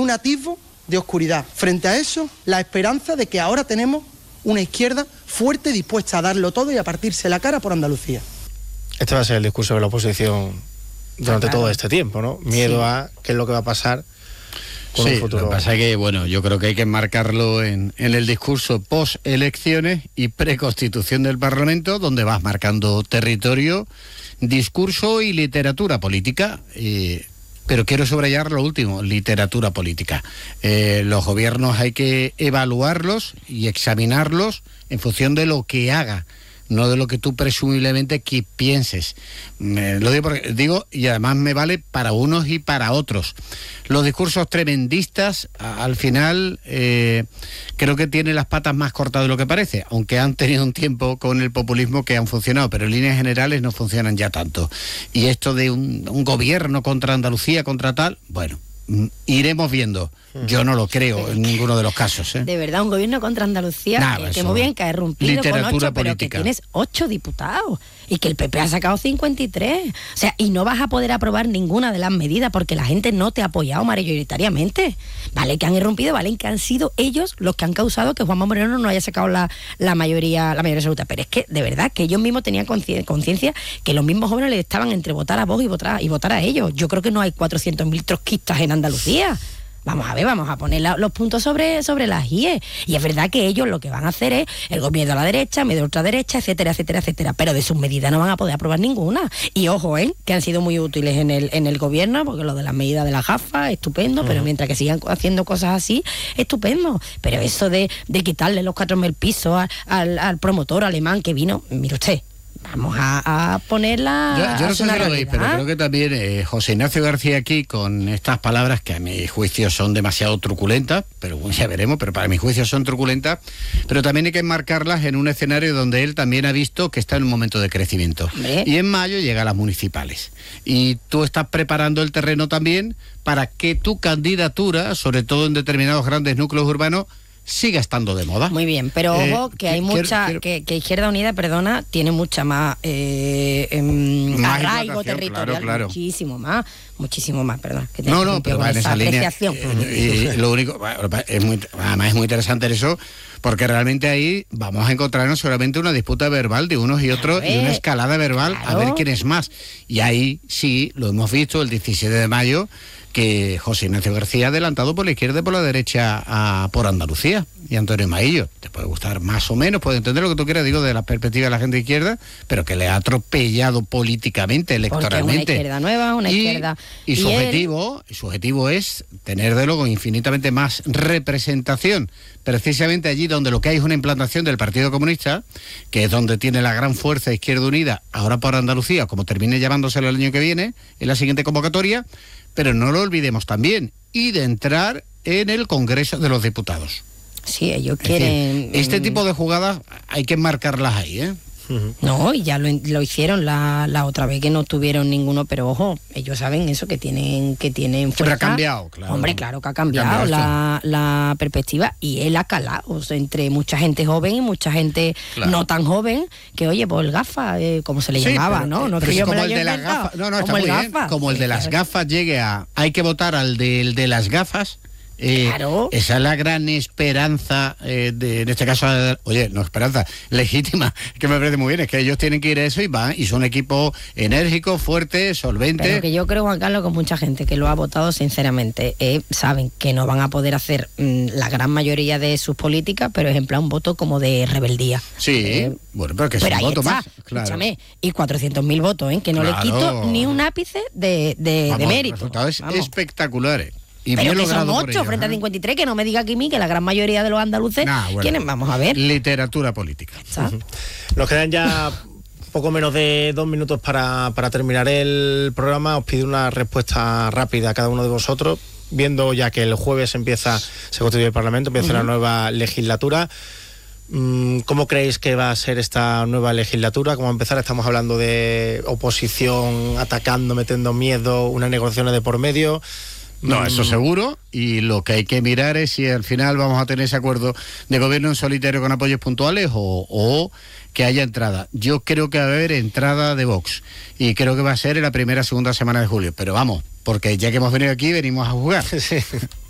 un atisbo de oscuridad. Frente a eso, la esperanza de que ahora tenemos una izquierda fuerte, dispuesta a darlo todo y a partirse la cara por Andalucía. Este va a ser el discurso de la oposición durante todo este tiempo, ¿no? Miedo a qué es lo que va a pasar con el futuro. Lo que pasa es que, bueno, yo creo que hay que enmarcarlo en el discurso post-elecciones y preconstitución del Parlamento, donde vas marcando territorio, discurso y literatura política. Pero quiero subrayar lo último, literatura política. Los gobiernos hay que evaluarlos y examinarlos en función de lo que haga, no de lo que tú presumiblemente que pienses. Lo digo porque digo, y además me vale para unos y para otros. Los discursos tremendistas, al final, creo que tienen las patas más cortas de lo que parece, aunque han tenido un tiempo con el populismo que han funcionado, pero en líneas generales no funcionan ya tanto. Y esto de un gobierno contra Andalucía, contra tal, bueno, iremos viendo. Yo no lo creo en ninguno de los casos, ¿eh? De verdad, un gobierno contra Andalucía, que muy bien, que ha irrumpido con 8, pero que tienes 8 diputados y que el PP ha sacado 53. O sea, y no vas a poder aprobar ninguna de las medidas porque la gente no te ha apoyado mayoritariamente. Vale que han irrumpido, vale que han sido ellos los que han causado que Juanma Moreno no haya sacado la mayoría absoluta. Pero es que, de verdad, que ellos mismos tenían conciencia que los mismos jóvenes les estaban entre votar a Vox y votar a ellos. Yo creo que no hay 400.000 trotskistas en Andalucía. Vamos a ver, vamos a poner los puntos sobre las IE. Y es verdad que ellos lo que van a hacer es el miedo a la derecha, miedo a la ultraderecha, etcétera, etcétera, etcétera. Pero de sus medidas no van a poder aprobar ninguna. Y ojo, que han sido muy útiles en el gobierno, porque lo de las medidas de las gafas, estupendo, pero mientras que sigan haciendo cosas así, estupendo. Pero eso de quitarle los 4.000 pisos al promotor alemán que vino, mire usted, vamos a ponerla. Yo no sé si lo veis, pero creo que también José Ignacio García aquí, con estas palabras que a mi juicio son demasiado truculentas, pero bueno, ya veremos, pero para mi juicio son truculentas, pero también hay que enmarcarlas en un escenario donde él también ha visto que está en un momento de crecimiento. ¿Hombre? Y en mayo llega a las municipales. Y tú estás preparando el terreno también para que tu candidatura, sobre todo en determinados grandes núcleos urbanos, siga estando de moda. Muy bien, pero ojo que hay que Izquierda Unida, perdona, tiene mucha más arraigo territorial, claro. Muchísimo más, perdón. Que no, pero va en esa línea. Y lo único, además es muy interesante eso, porque realmente ahí vamos a encontrarnos seguramente una disputa verbal de unos y otros, y una escalada verbal, a ver quién es más. Y ahí sí, lo hemos visto el 17 de mayo, que José Ignacio García ha adelantado por la izquierda y por la derecha por Andalucía, y Antonio Maillo. Te puede gustar más o menos, puede entender lo que tú quieras, digo, de la perspectiva de la gente de izquierda, pero que le ha atropellado políticamente, electoralmente. Porque una izquierda nueva, una izquierda... Y su objetivo es tener de luego infinitamente más representación, precisamente allí donde lo que hay es una implantación del Partido Comunista, que es donde tiene la gran fuerza Izquierda Unida, ahora por Andalucía, como termine llamándoselo el año que viene, en la siguiente convocatoria. Pero no lo olvidemos también, y de entrar en el Congreso de los Diputados. Sí, ellos quieren... Este tipo de jugadas hay que marcarlas ahí, ¿eh? No, y ya lo hicieron la otra vez que no tuvieron ninguno, pero ojo, ellos saben eso, que tienen fuerza. Pero ha cambiado, claro. Hombre, claro que ha cambiado la perspectiva, y él ha calado, o sea, entre mucha gente joven y mucha gente no tan joven, que oye, pues el gafa, como se le llamaba, pero, ¿no? Pero como el de las gafas, está muy bien, como el de las gafas llegue a, hay que votar al de las gafas. Claro. Esa es la gran esperanza en este caso, legítima, que me parece muy bien, es que ellos tienen que ir a eso y van, y son un equipo enérgico, fuerte, solvente. Pero que yo creo, Juan Carlos, que mucha gente que lo ha votado sinceramente saben que no van a poder hacer la gran mayoría de sus políticas, pero es en plan un voto como de rebeldía. Sí, bueno, pero que es un voto más, claro. Escúchame, y 400.000 votos, que no le quito ni un ápice de mérito. El resultado es espectacular. Y pero bien que son 8 ellos, frente a 53, que no me diga aquí que la gran mayoría de los andaluces, ¿quiénes? Vamos a ver. Literatura política. Nos quedan ya poco menos de 2 minutos para terminar el programa. Os pido una respuesta rápida a cada uno de vosotros, viendo ya que el jueves se constituye el Parlamento, empieza la nueva legislatura. ¿Cómo creéis que va a ser esta nueva legislatura? ¿Cómo empezar? Estamos hablando de oposición atacando, metiendo miedo, unas negociaciones de por medio. No, eso seguro, y lo que hay que mirar es si al final vamos a tener ese acuerdo de gobierno en solitario con apoyos puntuales o que haya entrada. Yo creo que va a haber entrada de Vox, y creo que va a ser en la segunda semana de julio, pero vamos, porque ya que hemos venido aquí, venimos a jugar.